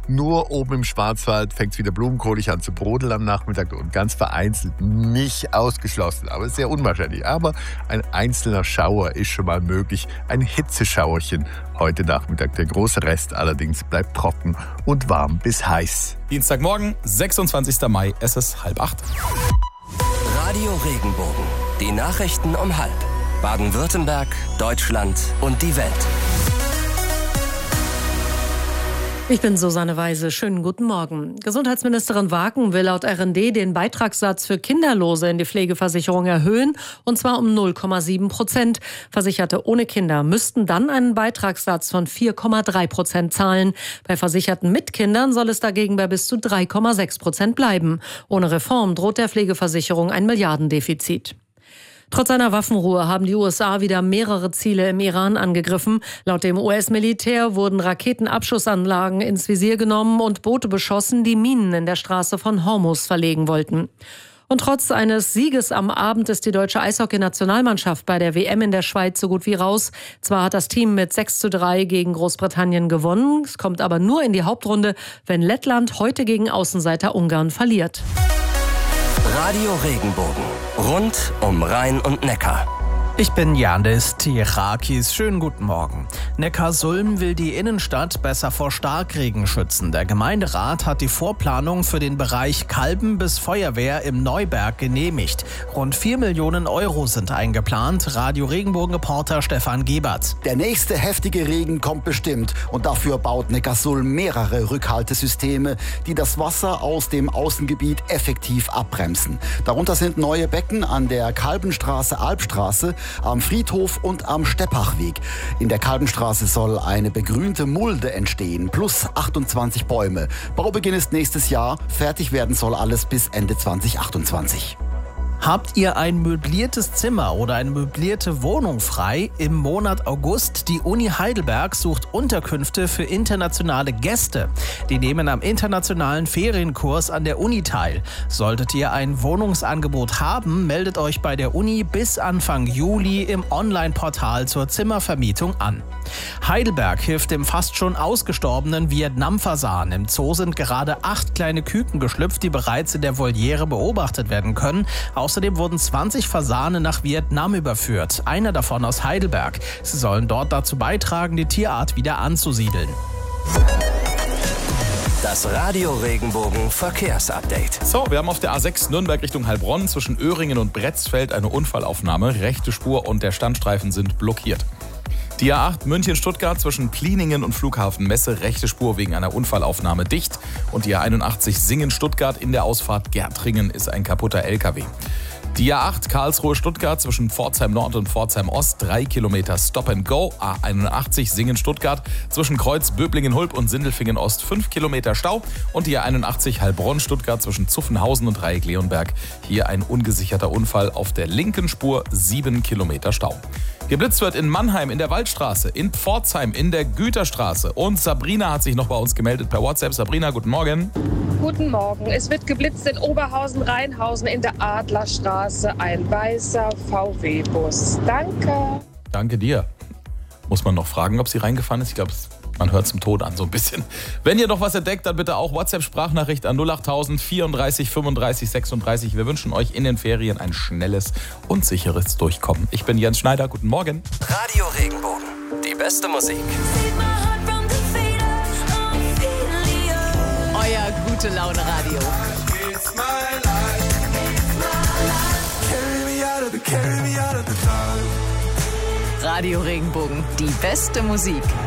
Nur oben im Schwarzwald fängt es wieder blumenkohlig an zu brodeln am Nachmittag und ganz vereinzelt, nicht ausgeschlossen, aber sehr unwahrscheinlich. Aber ein einzelner Schauer ist schon mal möglich, ein Hitzeschauerchen heute Nachmittag. Der große Rest allerdings bleibt trocken und warm bis heiß. Dienstagmorgen, 26. Mai, es ist 7:30. Radio Regenbogen. Die Nachrichten um 7:30. Baden-Württemberg, Deutschland und die Welt. Ich bin Susanne Weise. Schönen guten Morgen. Gesundheitsministerin Waken will laut RND den Beitragssatz für Kinderlose in die Pflegeversicherung erhöhen, und zwar um 0,7%. Versicherte ohne Kinder müssten dann einen Beitragssatz von 4,3% zahlen. Bei Versicherten mit Kindern soll es dagegen bei bis zu 3,6% bleiben. Ohne Reform droht der Pflegeversicherung ein Milliardendefizit. Trotz einer Waffenruhe haben die USA wieder mehrere Ziele im Iran angegriffen. Laut dem US-Militär wurden Raketenabschussanlagen ins Visier genommen und Boote beschossen, die Minen in der Straße von Hormuz verlegen wollten. Und trotz eines Sieges am Abend ist die deutsche Eishockey-Nationalmannschaft bei der WM in der Schweiz so gut wie raus. Zwar hat das Team mit 6:3 gegen Großbritannien gewonnen, es kommt aber nur in die Hauptrunde, wenn Lettland heute gegen Außenseiter Ungarn verliert. Radio Regenbogen. Rund um Rhein und Neckar. Ich bin Yandis Tirakis. Schönen guten Morgen. Neckarsulm will die Innenstadt besser vor Starkregen schützen. Der Gemeinderat hat die Vorplanung für den Bereich Kalben bis Feuerwehr im Neuberg genehmigt. Rund 4 Millionen Euro sind eingeplant. Radio Regenbogen-Reporter Stefan Gebert. Der nächste heftige Regen kommt bestimmt und dafür baut Neckarsulm mehrere Rückhaltesysteme, die das Wasser aus dem Außengebiet effektiv abbremsen. Darunter sind neue Becken an der Kalbenstraße, Albstraße, am Friedhof und am Steppachweg. In der Kalbenstraße soll eine begrünte Mulde entstehen, plus 28 Bäume. Baubeginn ist nächstes Jahr, fertig werden soll alles bis Ende 2028. Habt ihr ein möbliertes Zimmer oder eine möblierte Wohnung frei? Im Monat August, die Uni Heidelberg sucht Unterkünfte für internationale Gäste. Die nehmen am internationalen Ferienkurs an der Uni teil. Solltet ihr ein Wohnungsangebot haben, meldet euch bei der Uni bis Anfang Juli im Online-Portal zur Zimmervermietung an. Heidelberg hilft dem fast schon ausgestorbenen Vietnam-Fasan. Im Zoo sind gerade 8 kleine Küken geschlüpft, die bereits in der Voliere beobachtet werden können. Außerdem wurden 20 Fasane nach Vietnam überführt, einer davon aus Heidelberg. Sie sollen dort dazu beitragen, die Tierart wieder anzusiedeln. Das Radio Regenbogen Verkehrsupdate. So, wir haben auf der A6 Nürnberg Richtung Heilbronn zwischen Öhringen und Bretzfeld eine Unfallaufnahme. Rechte Spur und der Standstreifen sind blockiert. Die A8 München-Stuttgart zwischen Pliningen und Flughafen Messe, rechte Spur wegen einer Unfallaufnahme dicht. Und die A81 Singen-Stuttgart in der Ausfahrt Gärtringen ist ein kaputter LKW. Die A8 Karlsruhe-Stuttgart zwischen Pforzheim Nord und Pforzheim Ost, 3 Kilometer Stop and Go. A81 Singen-Stuttgart zwischen Kreuz Böblingen-Hulb und Sindelfingen Ost, 5 Kilometer Stau. Und die A81 Heilbronn-Stuttgart zwischen Zuffenhausen und Dreieck-Leonberg. Hier ein ungesicherter Unfall auf der linken Spur, 7 Kilometer Stau. Geblitzt wird in Mannheim in der Waldstraße, in Pforzheim in der Güterstraße. Und Sabrina hat sich noch bei uns gemeldet per WhatsApp. Sabrina, guten Morgen. Guten Morgen. Es wird geblitzt in Oberhausen-Rheinhausen in der Adlerstraße. Ein weißer VW-Bus. Danke. Danke dir. Muss man noch fragen, ob sie reingefahren ist? Ich glaube, man hört zum Tod an so ein bisschen. Wenn ihr noch was entdeckt, dann bitte auch WhatsApp-Sprachnachricht an 08000 34 35 36. Wir wünschen euch in den Ferien ein schnelles und sicheres Durchkommen. Ich bin Jens Schneider. Guten Morgen. Radio Regenbogen. Die beste Musik. Euer Gute-Laune-Radio. Radio Regenbogen. Die beste Musik.